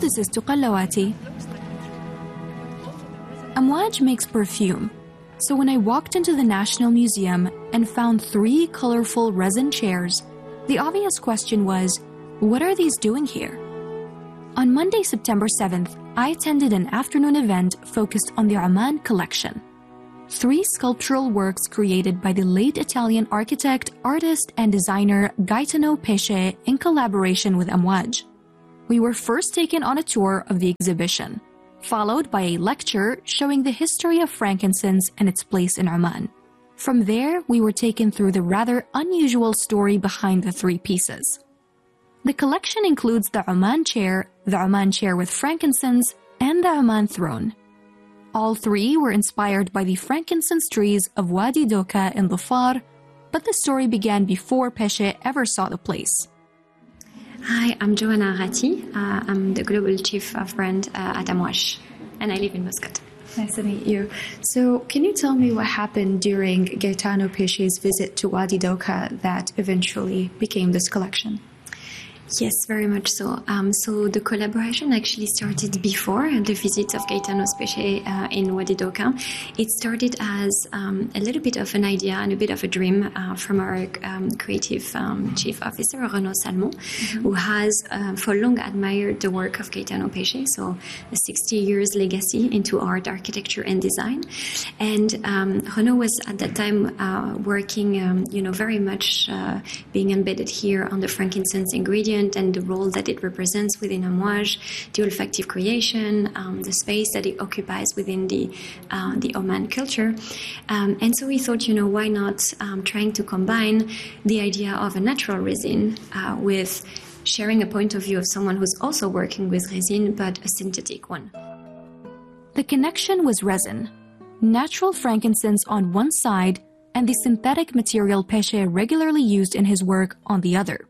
this is Tuqallawati. Amwaj makes perfume. So when I walked into the National Museum and found 3 colorful resin chairs, the obvious question was, what are these doing here? On Monday, September 7th, I attended an afternoon event focused on the Oman collection. 3 sculptural works created by the late Italian architect, artist, and designer Gaetano Pesce in collaboration with Amwaj. We were first taken on a tour of the exhibition, followed by a lecture showing the history of frankincense and its place in Oman. From there, we were taken through the rather unusual story behind the 3 pieces. The collection includes the Oman chair with frankincense, and the Oman throne. All 3 were inspired by the frankincense trees of Wadi Doka in Dhofar, but the story began before Pesce ever saw the place. Hi, I'm Joanna Ratti. I'm the Global Chief of Brand at Amwaj, and I live in Muscat. Nice to meet you. So, can you tell me what happened during Gaetano Pesce's visit to Wadi Doka that eventually became this collection? Yes, very much so. So the collaboration actually started before the visit of Gaetano Pesce in Wadi Doka. It started as a little bit of an idea and a bit of a dream from our creative chief officer, Renaud Salmon, who has for long admired the work of Gaetano Pesce, so a 60 years legacy into art, architecture, and design. And Renaud was at that time working, very much being embedded here on the frankincense ingredient and the role that it represents within Amwaj, the olfactive creation, the space that it occupies within the Oman culture. And so we thought, why not trying to combine the idea of a natural resin with sharing a point of view of someone who's also working with resin, but a synthetic one. The connection was resin, natural frankincense on one side, and the synthetic material Pesce regularly used in his work on the other.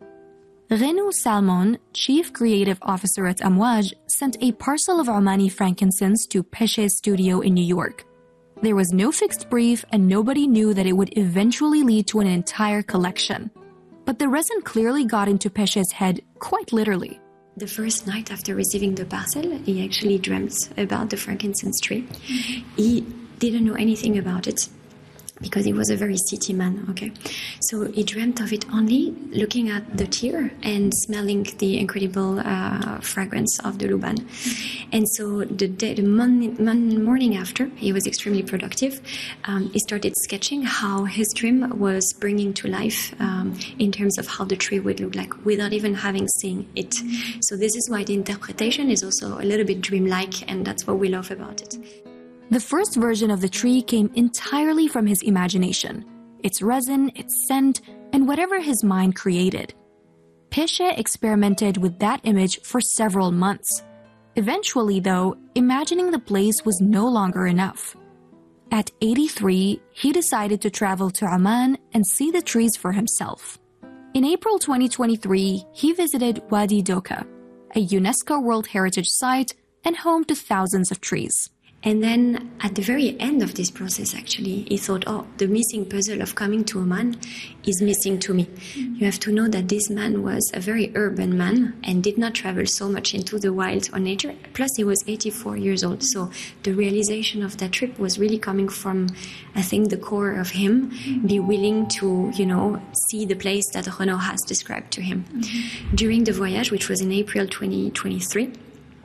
Renaud Salmon, Chief Creative Officer at Amwaj, sent a parcel of Omani frankincense to Pesce's studio in New York. There was no fixed brief and nobody knew that it would eventually lead to an entire collection. But the resin clearly got into Pesce's head, quite literally. The first night after receiving the parcel, he actually dreamt about the frankincense tree. He didn't know anything about it, because he was a very city man, okay? So he dreamt of it only looking at the tier and smelling the incredible fragrance of the Luban. And so the morning after, he was extremely productive. He started sketching how his dream was bringing to life in terms of how the tree would look like without even having seen it. So this is why the interpretation is also a little bit dreamlike, and that's what we love about it. The first version of the tree came entirely from his imagination, its resin, its scent, and whatever his mind created. Pesce experimented with that image for several months. Eventually, though, imagining the place was no longer enough. At 83, he decided to travel to Oman and see the trees for himself. In April 2023, he visited Wadi Doka, a UNESCO World Heritage Site and home to thousands of trees. And then at the very end of this process, actually, he thought, the missing puzzle of coming to Oman is missing to me. You have to know that this man was a very urban man and did not travel so much into the wild or nature. Plus, he was 84 years old. So the realization of that trip was really coming from, I think, the core of him, be willing to, see the place that Renaud has described to him. During the voyage, which was in April 2023,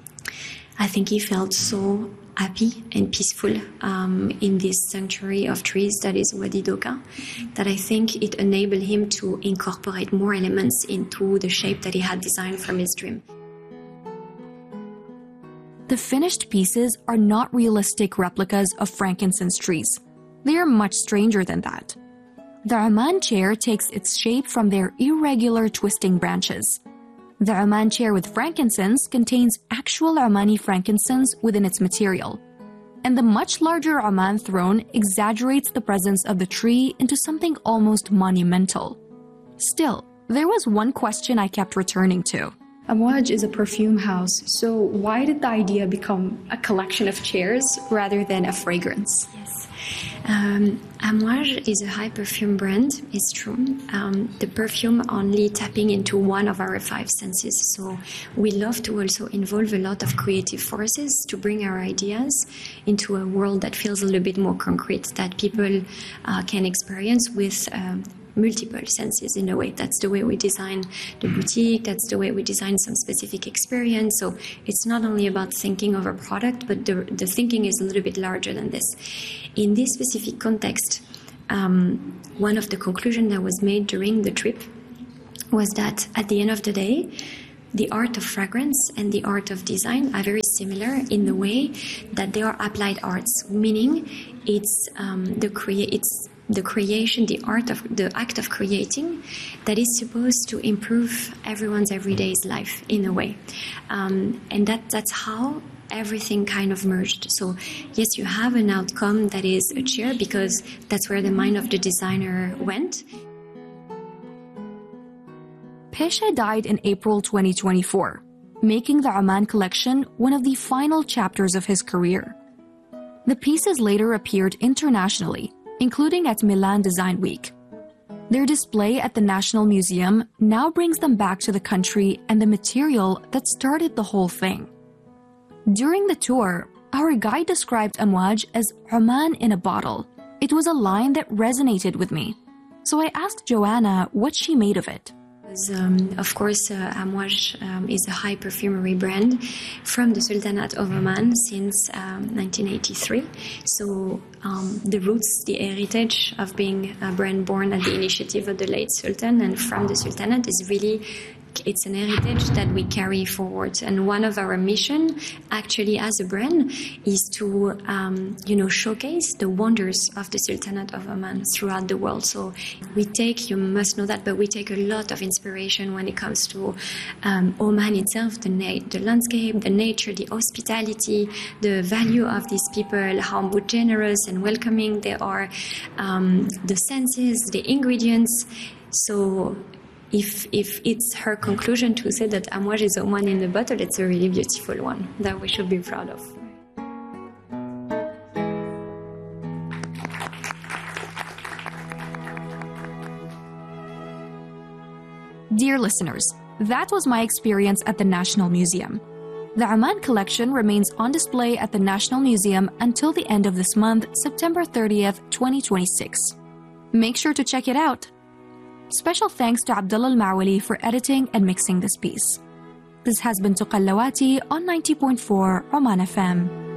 I think he felt so happy and peaceful in this sanctuary of trees that is Wadi Doka, that I think it enabled him to incorporate more elements into the shape that he had designed from his dream. The finished pieces are not realistic replicas of frankincense trees. They are much stranger than that. The Oman chair takes its shape from their irregular twisting branches. The Oman chair with frankincense contains actual Omani frankincense within its material. And the much larger Oman throne exaggerates the presence of the tree into something almost monumental. Still, there was one question I kept returning to. Amwaj is a perfume house, so why did the idea become a collection of chairs rather than a fragrance? Yes. Amouage is a high perfume brand, it's true. The perfume only tapping into one of our 5 senses. So we love to also involve a lot of creative forces to bring our ideas into a world that feels a little bit more concrete, that people can experience with multiple senses in a way. That's the way we design the boutique, that's the way we design some specific experience. So it's not only about thinking of a product, but the thinking is a little bit larger than this. In this specific context, one of the conclusions that was made during the trip was that at the end of the day, the art of fragrance and the art of design are very similar in the way that they are applied arts, meaning it's the creation, the art of the act of creating that is supposed to improve everyone's everyday life in a way. And that's how everything kind of merged. So yes, you have an outcome that is a chair because that's where the mind of the designer went. Pesce died in April 2024, making the Oman collection one of the final chapters of his career. The pieces later appeared internationally, including at Milan Design Week. Their display at the National Museum now brings them back to the country and the material that started the whole thing. During the tour, our guide described Amouage as Oman in a bottle. It was a line that resonated with me. So I asked Joanna what she made of it. Of course, Amouage is a high perfumery brand from the Sultanate of Oman since 1983. So the roots, the heritage of being a brand born at the initiative of the late Sultan and from the Sultanate is really, it's an heritage that we carry forward. And one of our mission, actually, as a brand, is to, showcase the wonders of the Sultanate of Oman throughout the world. So we take, you must know that, but we take a lot of inspiration when it comes to Oman itself, the landscape, the nature, the hospitality, the value of these people, how generous and welcoming they are, the senses, the ingredients. So if it's her conclusion to say that Amouage is Oman in the bottle, it's a really beautiful one that we should be proud of. Dear listeners, that was my experience at the National Museum. The Oman collection remains on display at the National Museum until the end of this month, September 30th, 2026. Make sure to check it out. Special thanks to Abdullah Al-Mawali for editing and mixing this piece. This has been Tuqallawati on 90.4 Oman FM.